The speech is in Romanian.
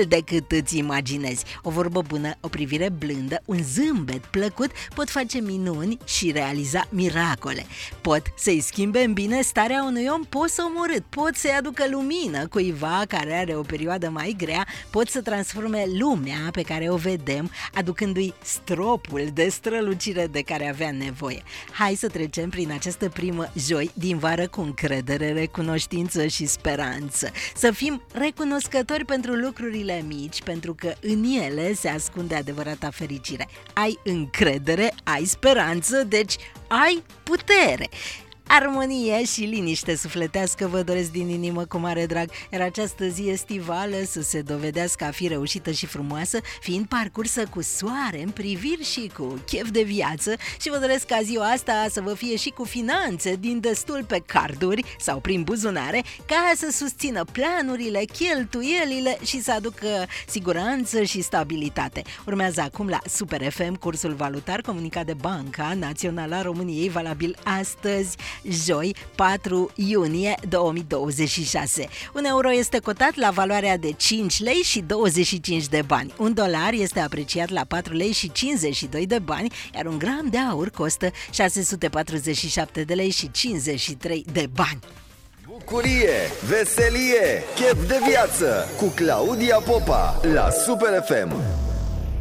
mult decât îți imaginezi. O vorbă bună, o privire blândă, un zâmbet plăcut pot face minuni și realiza miracole. Pot să-i schimbe în bine starea unui om posomorât, pot să-i aducă lumină cuiva care are o perioadă mai grea, pot să transforme lumea pe care o vedem, aducându-i stropul de strălucire de care avea nevoie. Hai să trecem prin această primă joi din vară cu încredere, recunoștință și speranță. Să fim recunoscători pentru lucrurile mici, pentru că în ele se ascunde adevărata fericire. Ai încredere, ai speranță, deci ai putere. Armonie și liniște sufletească vă doresc din inimă cu mare drag, iar această zi estivală să se dovedească a fi reușită și frumoasă, fiind parcursă cu soare în priviri și cu chef de viață, și vă doresc ca ziua asta să vă fie și cu finanțe din destul pe carduri sau prin buzunare, ca să susțină planurile, cheltuielile și să aducă siguranță și stabilitate. Urmează acum la Super FM cursul valutar comunicat de Banca Națională a României, valabil astăzi, joi, 4 iunie 2026. Un euro este cotat la valoarea de 5 lei și 25 de bani. Un dolar este apreciat la 4 lei și 52 de bani, iar un gram de aur costă 647 de lei și 53 de bani. Bucurie, veselie, chef de viață cu Claudia Popa la Super FM.